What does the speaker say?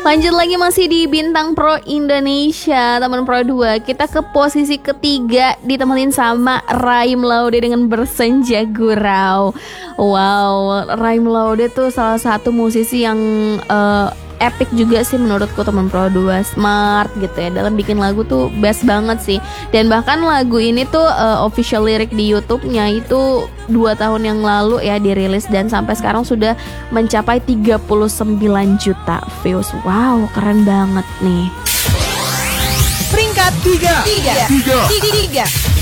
Lanjut lagi masih di Bintang Pro Indonesia, teman Pro 2. Kita ke posisi ketiga ditemenin sama Raim Laude dengan Bersenja Gurau. Wow, Raim Laude tuh salah satu musisi yang epic juga sih menurutku, teman Pro 2. Smart gitu ya, dalam bikin lagu tuh best banget sih. Dan bahkan lagu ini tuh official lirik di YouTube-nya itu 2 tahun yang lalu ya dirilis, dan sampai sekarang sudah mencapai 39 juta views. Wow, keren banget nih. Peringkat 3.